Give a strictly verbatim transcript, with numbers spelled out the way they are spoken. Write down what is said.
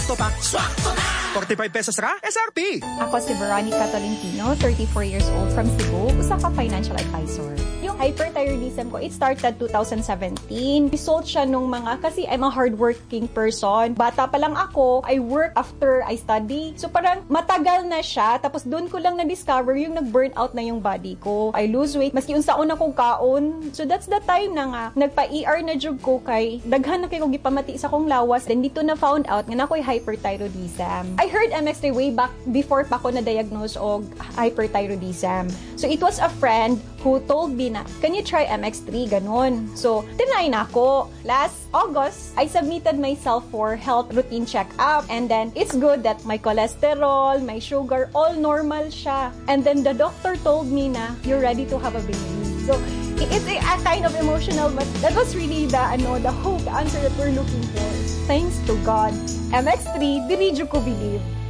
swakto pa. Swakto na! forty-five pesos ra, S R P. Ako si Veronica Tolentino, thirty-four years old from Cebu, usa ka financial advisor. Yung hyperthyroidism ko, it started two thousand seventeen. Result siya nung mga, kasi I'm a hardworking person. Bata pa lang ako, I work after I study. So parang matagal na siya, tapos doon ko lang na-discover yung nag-burn out na yung body ko. I lose weight, maski yung saon akong kaon. So that's the time na nga, nagpa-E R na jug ko kay, daghan na kayo gipamati sa kong lawas. Then dito na found out nga na ako'y hyperthyroidism. I heard M X three way back before pa ako na-diagnose og hyperthyroidism. So it was a friend who told me na, can you try M X three? Ganon. So, tinry na ako. Last August, I submitted myself for health routine check-up. And then, it's good that my cholesterol, my sugar, all normal siya. And then, the doctor told me na, you're ready to have a baby. So, it's a, a kind of emotional, but that was really the, ano, the hope, the answer that we're looking for. Thanks to God. M X three, dili jud ko believe.